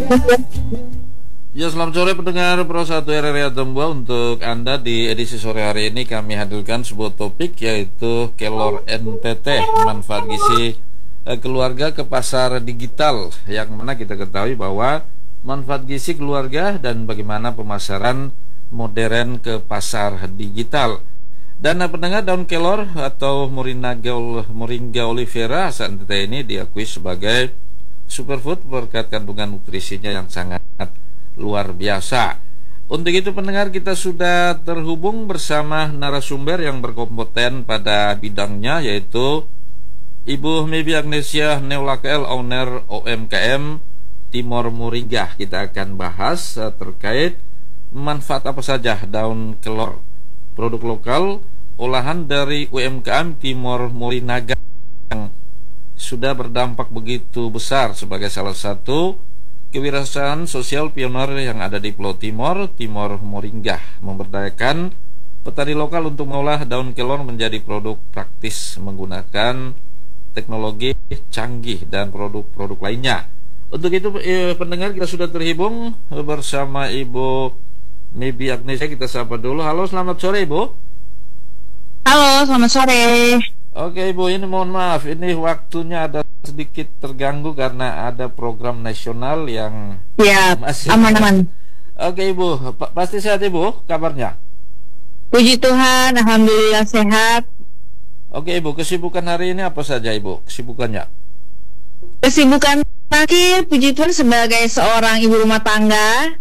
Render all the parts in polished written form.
Ya, selamat sore pendengar Pro 1 RRI Atambua. Untuk Anda di edisi sore hari ini kami hadirkan sebuah topik, yaitu Kelor NTT, manfaat gizi keluarga ke pasar digital, yang mana kita ketahui bahwa manfaat gizi keluarga dan bagaimana pemasaran modern ke pasar digital. Dan pendengar, daun kelor atau Moringa oleifera asal NTT ini diakui sebagai superfood berkat kandungan nutrisinya yang sangat luar biasa. Untuk itu pendengar, kita sudah terhubung bersama narasumber yang berkompeten pada bidangnya, yaitu Ibu Maybe Agnesia Neulakel, owner UMKM Timor Moringa. Kita akan bahas terkait manfaat apa saja daun kelor, produk lokal olahan dari UMKM Timor Moringa yang sudah berdampak begitu besar sebagai salah satu kewirausahaan sosial pionir yang ada di Pulau Timor Moringa, memberdayakan petani lokal untuk mengolah daun kelor menjadi produk praktis menggunakan teknologi canggih dan produk-produk lainnya. Untuk itu pendengar, kita sudah terhubung bersama Ibu Maybe Agnesia. Kita sapa dulu. Halo, selamat sore Ibu. Halo, selamat sore. Oke Ibu, ini mohon maaf, ini waktunya ada sedikit terganggu karena ada program nasional yang Ya, masih aman-aman. Oke Ibu, pasti sehat Ibu kabarnya? Puji Tuhan, alhamdulillah sehat. Oke Ibu, kesibukan hari ini apa saja Ibu? Kesibukannya? Kesibukan terakhir, puji Tuhan, sebagai seorang ibu rumah tangga,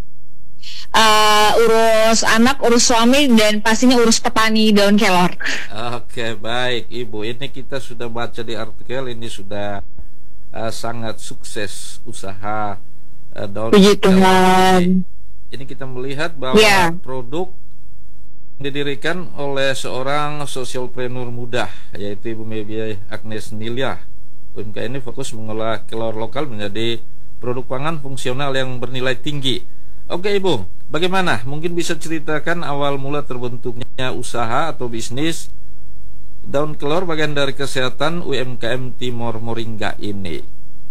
urus anak, urus suami, dan pastinya urus petani daun kelor. Oke, baik Ibu, ini kita sudah baca di artikel, ini sudah sangat sukses usaha daun Puji kelor Tuhan. ini kita melihat bahwa produk didirikan oleh seorang sosialpreneur muda, yaitu Ibu Maybe Agnes Nilia. UMKM ini fokus mengolah kelor lokal menjadi produk pangan fungsional yang bernilai tinggi. Oke Ibu, bagaimana? Mungkin bisa ceritakan awal mula terbentuknya usaha atau bisnis daun kelor bagian dari kesehatan UMKM Timor Moringa ini.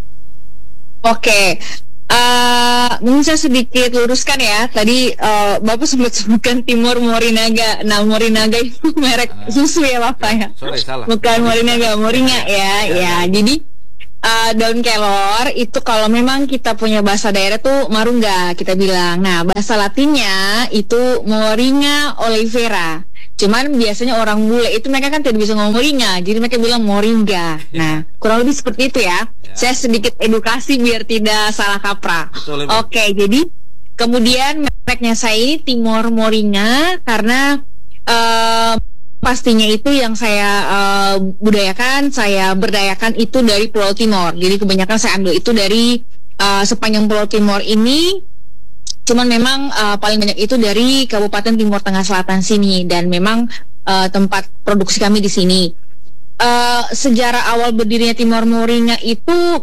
Oke, mungkin saya sedikit luruskan ya. Tadi Bapak sebutkan Timor Moringa. Nah, Moringa itu merek susu ya Bapak ya. Sorry, salah. Bukan Moringa, Moringa ya. Jadi daun kelor itu kalau memang kita punya bahasa daerah tuh marungga kita bilang. Nah, bahasa latinnya itu Moringa oleifera. Cuman biasanya orang bule itu mereka kan tidak bisa ngomong moringa, jadi mereka bilang moringa. Nah, kurang lebih seperti itu ya. Saya sedikit edukasi biar tidak salah kaprah. Oke, jadi kemudian mereknya saya ini Timor Moringa karena pastinya itu yang saya saya berdayakan itu dari Pulau Timor. Jadi kebanyakan saya ambil itu dari sepanjang Pulau Timor ini. Cuman memang paling banyak itu dari Kabupaten Timor Tengah Selatan sini, dan memang tempat produksi kami di sini. Sejarah awal berdirinya Timor Moringa itu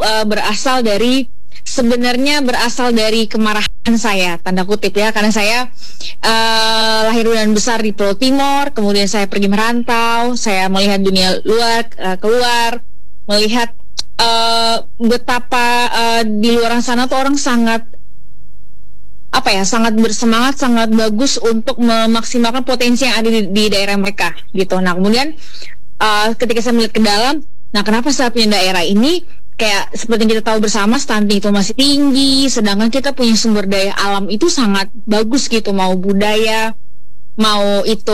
sebenarnya berasal dari kemarahan saya, tanda kutip ya, karena saya lahir dan besar di Pulau Timor, kemudian saya pergi merantau, saya melihat dunia luar, keluar, melihat betapa di luar sana tuh orang sangat sangat bersemangat, sangat bagus untuk memaksimalkan potensi yang ada di daerah mereka gitu. Nah, kemudian ketika saya melihat ke dalam, nah kenapa saya punya daerah ini kayak seperti yang kita tahu bersama, stunting itu masih tinggi, sedangkan kita punya sumber daya alam itu sangat bagus gitu, mau budaya, mau itu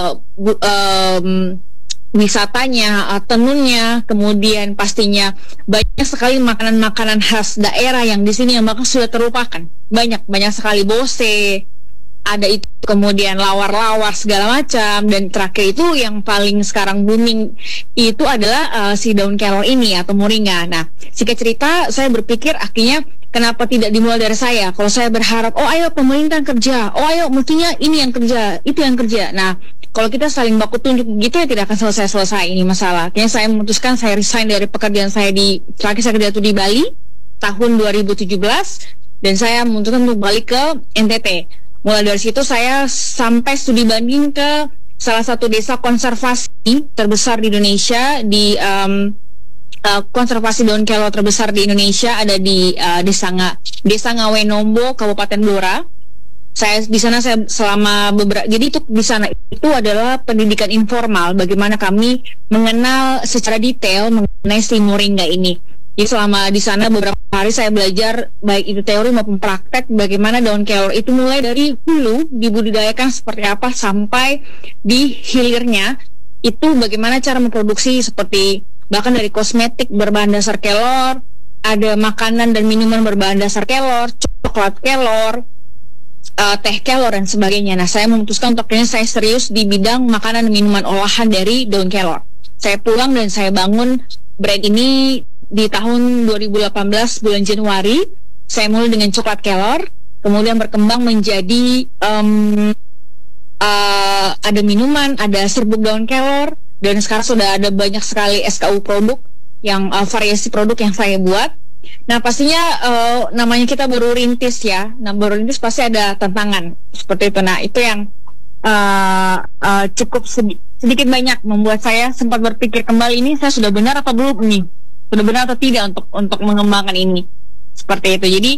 wisatanya, tenunnya, kemudian pastinya banyak sekali makanan-makanan khas daerah yang di sini yang bahkan sudah terlupakan. Banyak sekali bose, ada itu, kemudian lawar-lawar segala macam, dan terakhir itu yang paling sekarang booming itu adalah si daun kelor ini atau moringa. Nah, singkat cerita, saya berpikir akhirnya kenapa tidak dimulai dari saya? Kalau saya berharap, oh ayo pemerintah kerja, oh ayo mestinya ini yang kerja, itu yang kerja. Nah, kalau kita saling baku tunjuk gitu ya tidak akan selesai ini masalah. Akhirnya saya memutuskan, saya resign dari pekerjaan saya terakhir saya kerja itu di Bali tahun 2017, dan saya memutuskan untuk balik ke NTT. Mulai dari situ saya sampai studi banding ke salah satu desa konservasi terbesar di Indonesia di konservasi daun kelor terbesar di Indonesia ada di Desa Ngawenombo, Kabupaten Blora. Saya selama beberapa, jadi itu di sana itu adalah pendidikan informal bagaimana kami mengenal secara detail mengenai si moringa ini. Jadi selama di sana beberapa hari saya belajar baik itu teori maupun praktek bagaimana daun kelor itu mulai dari hulu dibudidayakan seperti apa sampai di hilirnya itu bagaimana cara memproduksi, seperti bahkan dari kosmetik berbahan dasar kelor, ada makanan dan minuman berbahan dasar kelor, coklat kelor, teh kelor dan sebagainya. Nah, saya memutuskan untuk akhirnya saya serius di bidang makanan dan minuman olahan dari daun kelor. Saya pulang dan saya bangun brand ini di tahun 2018 bulan Januari. Saya mulai dengan coklat kelor, kemudian berkembang menjadi ada minuman, ada serbuk daun kelor, dan sekarang sudah ada banyak sekali SKU produk yang variasi produk yang saya buat. Nah, pastinya namanya kita baru rintis ya. Nah, baru rintis pasti ada tantangan seperti itu. Nah, itu yang cukup sedikit banyak membuat saya sempat berpikir kembali, ini saya sudah benar atau belum nih? Sudah benar atau tidak untuk mengembangkan ini? Seperti itu. Jadi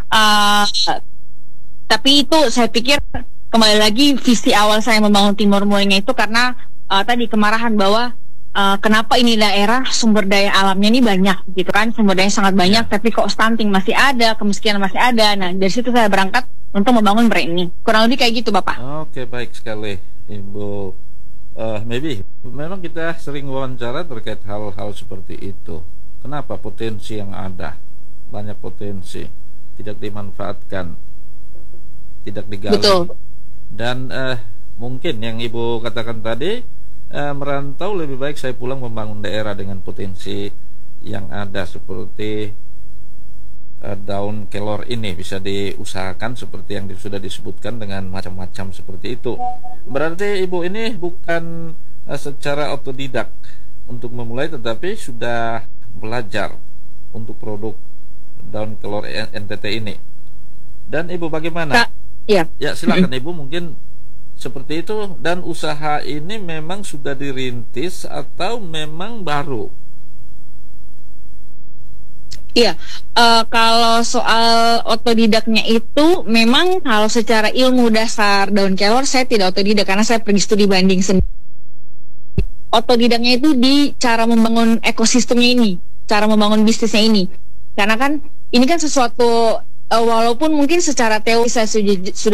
tapi itu saya pikir kembali lagi visi awal saya membangun Timor Moringa itu karena tadi kemarahan bahwa kenapa ini daerah sumber daya alamnya ini banyak gitu kan, sumber daya sangat banyak, tapi kok stunting masih ada, kemiskinan masih ada. Nah, dari situ saya berangkat untuk membangun brand ini. Kurang lebih kayak gitu, Bapak. Oke, baik sekali, Ibu. Maybe memang kita sering wawancara terkait hal-hal seperti itu. Kenapa potensi yang ada, banyak potensi tidak dimanfaatkan, tidak digali. Betul. Dan mungkin yang Ibu katakan tadi, merantau lebih baik saya pulang membangun daerah dengan potensi yang ada seperti daun kelor ini bisa diusahakan seperti yang sudah disebutkan dengan macam-macam seperti itu. Berarti Ibu ini bukan secara otodidak untuk memulai, tetapi sudah belajar untuk produk daun kelor NTT ini. Dan Ibu bagaimana? Ya, silakan Ibu, mungkin seperti itu. Dan usaha ini memang sudah dirintis atau memang baru? Iya, kalau soal otodidaknya itu memang kalau secara ilmu dasar daun kelor saya tidak otodidak karena saya pergi studi banding sendiri. Otodidaknya itu di cara membangun ekosistemnya ini, cara membangun bisnisnya ini. Karena kan ini kan sesuatu walaupun mungkin secara teori saya sudah